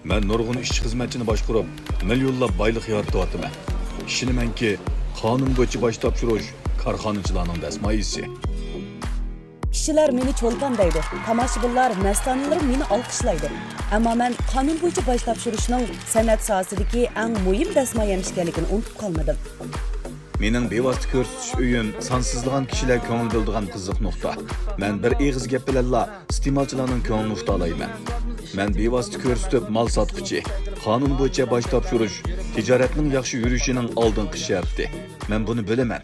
Men nurg'un ishchi xizmatchini boshqarib, millionlab boylik yaratyapman. Ishonamanki, qonun bo'yicha bosh topshirish korxonachilarning dasmoyisi. Kishilar meni cho'lpon deydi. Tomoshabinlar, nastonalar meni olqishlaydi. Ammo men qonun bo'yicha bosh topshirishning san'at sohasidagi eng muhim dasmoyam ekanligini unutib qolmadim. Mening bevosita ko'rsatish uyim sonsizlagan kishilar ko'ngil bildigan qiziq nuqta. Men bir eg'iz gap bilanla iste'molchilarning ko'nglini tuta olmayman. Men bevosita ko'rsatib mol sotquchi, qonun bo'yicha bosh topshirish tijoratning yaxshi yurishining oldingi sharti. Men buni bilaman.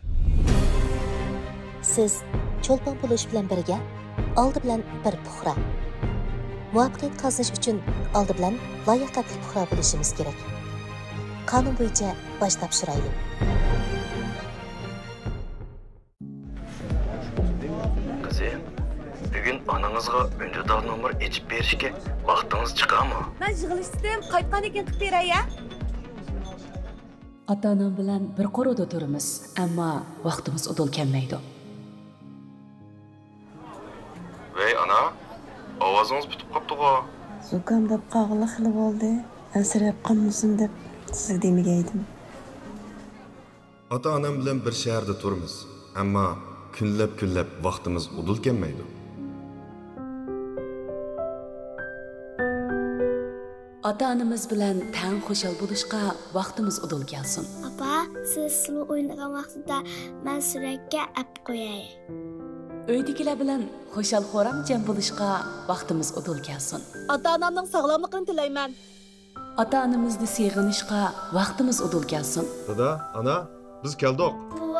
Siz cho'lpon bo'lish bilan birga oldi bilan bir puxra. Muvaffaqiyat qozonish uchun oldi bilan layoqatli puxra bo'lishimiz kerak. Qonun bo'yicha bosh topshiraylik. Kızım, bugün ananızga önceden numar içip berişke vaktiniz çıkar mı? Men yig'ilishdim, qaytgan ekan qilib beray ya. Ota-onam bilan bir qo'rida turamiz, ammo vaqtimiz udul kelmaydi. Vey ana, ovozunuz bitip kaptı o. Zukamdab qog'li xili bo'ldi. Ansirab qolmasin deb sizga demagaydim. Ota-onam bilan bir shaharda turamiz, ammo kunlab vaqtimiz udul kelmaydi. Ota-onamiz bilan tang xushal bo'lishga vaqtimiz udul kelsin. Papa, siz sulu o'ynagan vaqtida men suratga ap qo'yay. Uydagilar bilan xushal xo'ram jam bo'lishga vaqtimiz udul kelsin. Ota-onamning sog'lomligini tilayman. Ota-onamizni seg'inishga vaqtimiz udul kelsin. Dada, ana, biz keldik.